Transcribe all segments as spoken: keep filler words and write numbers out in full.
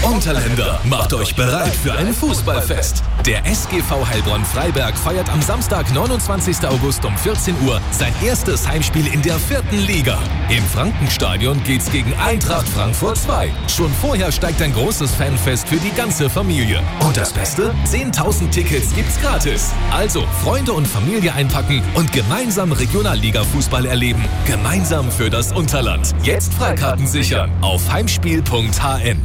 Unterländer, macht euch bereit für ein Fußballfest. Der S G V Heilbronn-Freiberg feiert am Samstag, neunundzwanzigsten August um vierzehn Uhr sein erstes Heimspiel in der vierten Liga. Im Frankenstadion geht's gegen Eintracht Frankfurt zwei. Schon vorher steigt ein großes Fanfest für die ganze Familie. Und das Beste? zehntausend Tickets gibt's gratis. Also Freunde und Familie einpacken und gemeinsam Regionalliga-Fußball erleben. Gemeinsam für das Unterland. Jetzt Freikarten sichern auf heimspiel punkt h n.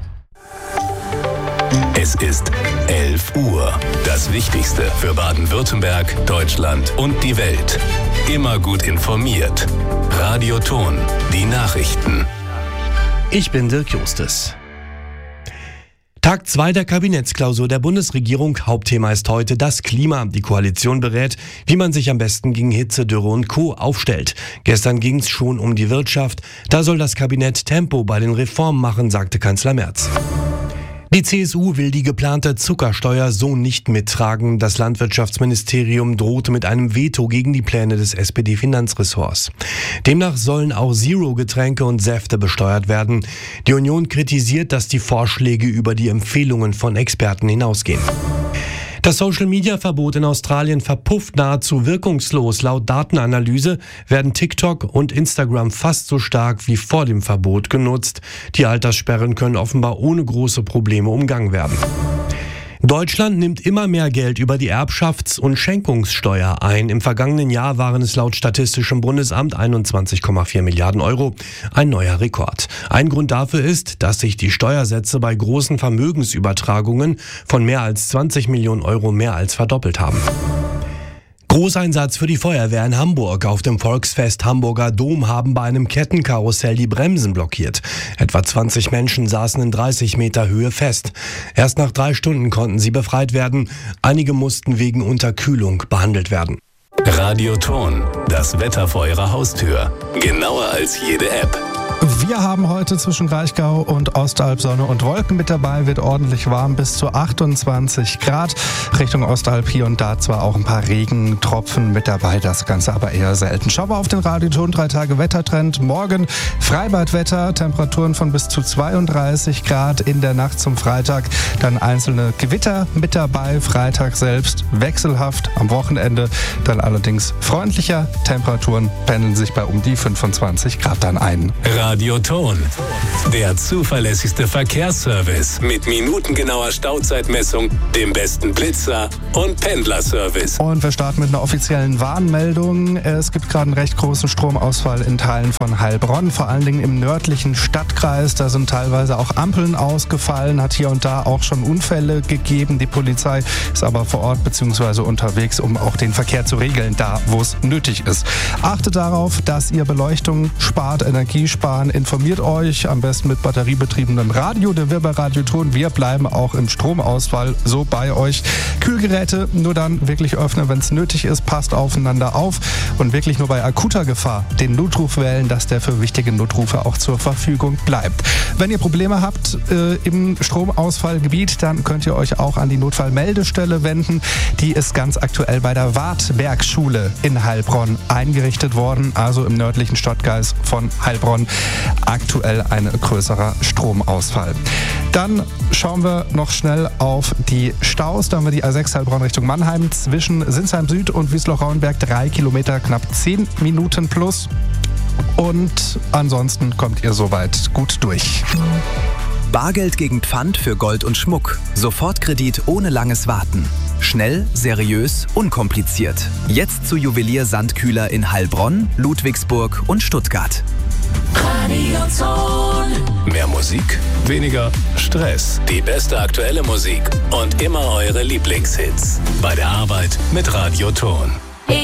Es ist elf Uhr. Das Wichtigste für Baden-Württemberg, Deutschland und die Welt. Immer gut informiert. Radio Ton, die Nachrichten. Ich bin Dirk Justus. Tag zwei der Kabinettsklausur der Bundesregierung. Hauptthema ist heute das Klima. Die Koalition berät, wie man sich am besten gegen Hitze, Dürre und Co. aufstellt. Gestern ging es schon um die Wirtschaft. Da soll das Kabinett Tempo bei den Reformen machen, sagte Kanzler Merz. Die C S U will die geplante Zuckersteuer so nicht mittragen. Das Landwirtschaftsministerium drohte mit einem Veto gegen die Pläne des S P D-Finanzressorts. Demnach sollen auch Zero-Getränke und Säfte besteuert werden. Die Union kritisiert, dass die Vorschläge über die Empfehlungen von Experten hinausgehen. Das Social-Media-Verbot in Australien verpufft nahezu wirkungslos. Laut Datenanalyse werden TikTok und Instagram fast so stark wie vor dem Verbot genutzt. Die Alterssperren können offenbar ohne große Probleme umgangen werden. Deutschland nimmt immer mehr Geld über die Erbschafts- und Schenkungssteuer ein. Im vergangenen Jahr waren es laut Statistischem Bundesamt einundzwanzig Komma vier Milliarden Euro. Ein neuer Rekord. Ein Grund dafür ist, dass sich die Steuersätze bei großen Vermögensübertragungen von mehr als zwanzig Millionen Euro mehr als verdoppelt haben. Großeinsatz für die Feuerwehr in Hamburg. Auf dem Volksfest Hamburger Dom haben bei einem Kettenkarussell die Bremsen blockiert. Etwa zwanzig Menschen saßen in dreißig Meter Höhe fest. Erst nach drei Stunden konnten sie befreit werden. Einige mussten wegen Unterkühlung behandelt werden. Radio Ton, das Wetter vor Ihrer Haustür. Genauer als jede App. Wir haben heute zwischen Kraichgau und Ostalb Sonne und Wolken mit dabei, wird ordentlich warm bis zu achtundzwanzig Grad. Richtung Ostalb hier und da zwar auch ein paar Regentropfen mit dabei, das Ganze aber eher selten. Schauen wir auf den Radio Ton drei Tage Wettertrend. Morgen Freibadwetter, Temperaturen von bis zu zweiunddreißig Grad in der Nacht zum Freitag. Dann einzelne Gewitter mit dabei, Freitag selbst wechselhaft, am Wochenende dann allerdings freundlicher. Temperaturen pendeln sich bei um die fünfundzwanzig Grad dann ein. Radio Ton, der zuverlässigste Verkehrsservice mit minutengenauer Stauzeitmessung, dem besten Blitzer und Pendlerservice. Und wir starten mit einer offiziellen Warnmeldung. Es gibt gerade einen recht großen Stromausfall in Teilen von Heilbronn, vor allen Dingen im nördlichen Stadtkreis. Da sind teilweise auch Ampeln ausgefallen, hat hier und da auch schon Unfälle gegeben. Die Polizei ist aber vor Ort bzw. unterwegs, um auch den Verkehr zu regeln, da wo es nötig ist. Achtet darauf, dass ihr Beleuchtung spart, Energie sparen. Informiert euch am besten mit batteriebetriebenem Radio, der wir bei Radio Ton. Wir bleiben auch im Stromausfall so bei euch. Kühlgeräte nur dann wirklich öffnen, wenn es nötig ist. Passt aufeinander auf und wirklich nur bei akuter Gefahr den Notruf wählen, dass der für wichtige Notrufe auch zur Verfügung bleibt. Wenn ihr Probleme habt äh, im Stromausfallgebiet, dann könnt ihr euch auch an die Notfallmeldestelle wenden. Die ist ganz aktuell bei der Wartbergschule in Heilbronn eingerichtet worden, also im nördlichen Stadtkreis von Heilbronn. Aktuell ein größerer Stromausfall. Dann schauen wir noch schnell auf die Staus. Da haben wir die A sechs Heilbronn Richtung Mannheim zwischen Sinsheim Süd und Wiesloch-Rauenberg. Drei Kilometer, knapp zehn Minuten plus. Und ansonsten kommt ihr soweit gut durch. Bargeld gegen Pfand für Gold und Schmuck. Sofortkredit ohne langes Warten. Schnell, seriös, unkompliziert. Jetzt zu Juwelier Sandkühler in Heilbronn, Ludwigsburg und Stuttgart. Radio Ton. Mehr Musik, weniger Stress. Die beste aktuelle Musik und immer eure Lieblingshits. Bei der Arbeit mit Radio Ton.